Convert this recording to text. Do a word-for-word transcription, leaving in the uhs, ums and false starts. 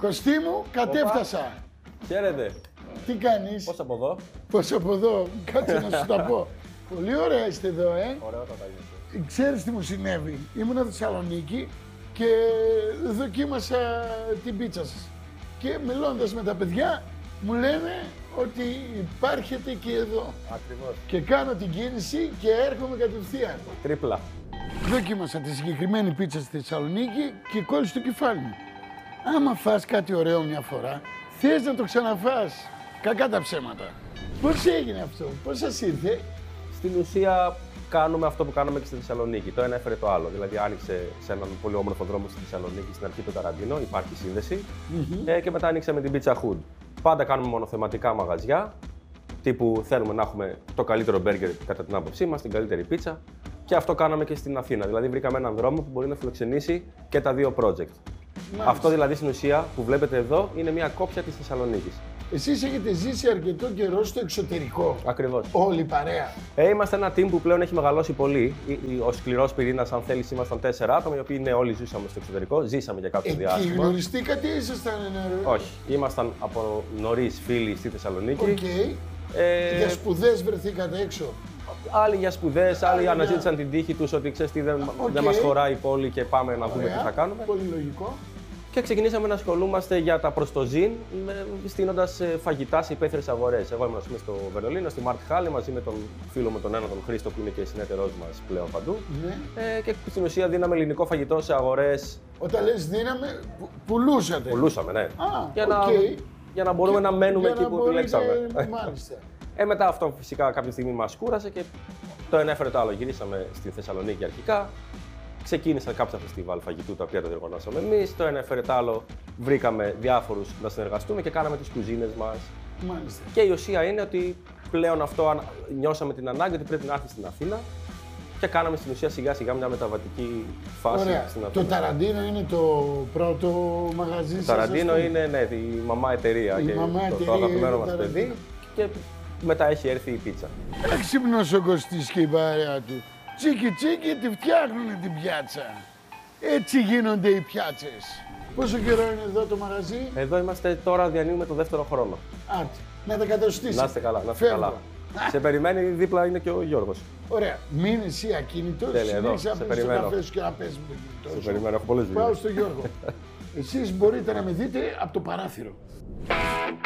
Κωστή μου, κατέφτασα. Χαίρετε. Τι κάνεις? Πώς από εδώ? Πώς από εδώ, κάτσε να σου τα πω. Πολύ ωραία είστε εδώ, ε. Ωραίο θα τα είναι. Ξέρεις τι μου συνέβη? Ήμουνα Θεσσαλονίκη και δοκίμασα την πίτσα σας. Και μιλώντας με τα παιδιά, μου λένε ότι υπάρχετε και εδώ. Ακριβώς. Και κάνω την κίνηση και έρχομαι κατευθείαν. Τρίπλα. Δοκίμασα τη συγκεκριμένη πίτσα στη Θεσσαλονίκη και κόλλησε το κεφάλι μου. Άμα φας κάτι ωραίο μια φορά, θες να το ξαναφάς. Κακά τα ψέματα. Πώς έγινε αυτό, πώς σας ήρθε? Στην ουσία κάνουμε αυτό που κάναμε και στη Θεσσαλονίκη. Το ένα έφερε το άλλο. Δηλαδή άνοιξε σε έναν πολύ όμορφο δρόμο στη Θεσσαλονίκη στην αρχή του Ταραντίνο, υπάρχει σύνδεση. Mm-hmm. ε, και μετά άνοιξε με την Pizza Hood. Πάντα κάνουμε μονοθεματικά μαγαζιά. Τύπου θέλουμε να έχουμε το καλύτερο μπέργκερ κατά την άποψή μας, την καλύτερη πίτσα. Και αυτό κάναμε και στην Αθήνα. Δηλαδή βρήκαμε έναν δρόμο που μπορεί να φιλοξενήσει και τα δύο project. Μάλιστα. Αυτό δηλαδή στην ουσία που βλέπετε εδώ είναι μια κόπια της Θεσσαλονίκης. Εσείς έχετε ζήσει αρκετό καιρό στο εξωτερικό. Ακριβώς. Όλη η παρέα. Ε, είμαστε ένα team που πλέον έχει μεγαλώσει πολύ. Ο σκληρός πυρήνας, αν θέλεις, ήμασταν τέσσερα άτομα, οι οποίοι ναι, όλοι ζούσαμε στο εξωτερικό. Ζήσαμε για κάποιο Εκεί διάστημα. γνωριστήκατε ή ήσασταν νερό? Όχι. Ήμασταν από νωρίς φίλοι στη Θεσσαλονίκη. Οκ. Okay. Ε, για σπουδές βρεθήκατε έξω. Άλλοι για σπουδές, άλλοι αναζήτησαν την τύχη τους ότι ξέρεις τι, δεν, okay. δεν μας χωράει η πόλη και πάμε να δούμε τι θα κάνουμε. Πολύ λογικό. Και ξεκινήσαμε να ασχολούμαστε για τα προστοζήν, στείνοντας φαγητά σε υπαίθριες αγορές. Εγώ ήμουν στο Βερολίνο, στη Mart Halle, μαζί με τον φίλο μου τον ένα, τον Χρήστο, που είναι και συνεταιρός μας πλέον παντού. Ναι. Ε, και στην ουσία δίναμε ελληνικό φαγητό σε αγορές. Όταν λες δίναμε, που, πουλούσατε. Πουλούσαμε, ναι. Α, για, okay. να, για να μπορούμε και, να μένουμε για εκεί να που μπορείτε, επιλέξαμε. Μάλιστα. Ε, μετά αυτό φυσικά κάποια στιγμή μας κούρασε και το ένα έφερε το άλλο. Γυρίσαμε στη Θεσσαλονίκη αρχικά. Ξεκίνησαν κάποια φεστιβάλ φαγητού τα οποία τα διοργανώσαμε εμείς. Το ένα έφερε το άλλο. Βρήκαμε διάφορους να συνεργαστούμε και κάναμε τις κουζίνες μας. Μάλιστα. Και η ουσία είναι ότι πλέον αυτό νιώσαμε την ανάγκη ότι πρέπει να έρθει στην Αθήνα και κάναμε στην ουσία σιγά σιγά μια μεταβατική φάση. Ωραία. Στην Αθήνα. Το Ταραντίνο είναι το πρώτο μαγαζί σας? Το Ταραντίνο είναι ναι, η μαμά εταιρεία η και μαμά το, εταιρεία το αγαπημένο μας Ταραντίνο. παιδί. Και μετά έχει έρθει η πίτσα. Έξυπνος ο Κωστής και η παρέα του. Τσίκι τσίκι τη φτιάχνουνε την πιάτσα. Έτσι γίνονται οι πιάτσες. Πόσο καιρό είναι εδώ το μαγαζί? Εδώ είμαστε τώρα, διανύουμε το δεύτερο χρόνο. Άντε, να τα κατοστήσεις. Να είστε καλά, να είστε καλά. Σε περιμένει, δίπλα είναι και ο Γιώργος. Ωραία. Μην εσύ ακίνητος, τέλεια, εδώ, συνέχισε σε να πίνεις το περιμένω. καφέ σου και να παίζεις με κινητό σου. Σε περιμένω, έχω πολλές δουλειές. Πάω στο Γιώργο. Εσείς μπορείτε να με δείτε από το παράθυρο.